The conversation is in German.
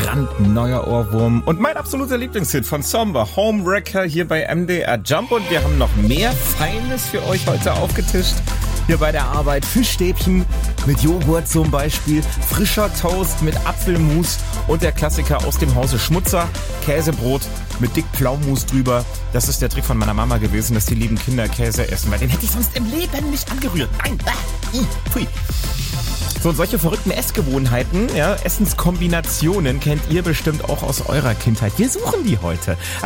brandneuer Ohrwurm und mein absoluter Lieblingshit von Somber, Homewrecker, hier bei MDR Jump. Und wir haben noch mehr Feines für euch heute aufgetischt. Hier bei der Arbeit Fischstäbchen mit Joghurt zum Beispiel, frischer Toast mit Apfelmus und der Klassiker aus dem Hause Schmutzer, Käsebrot mit dick Pflaumenmus drüber. Das ist der Trick von meiner Mama gewesen, dass die lieben Kinder Käse essen, weil den hätte ich sonst im Leben nicht angerührt. Nein, pfui. So, und solche verrückten Essgewohnheiten, ja, Essenskombinationen kennt ihr bestimmt auch aus eurer Kindheit. Wir suchen die heute.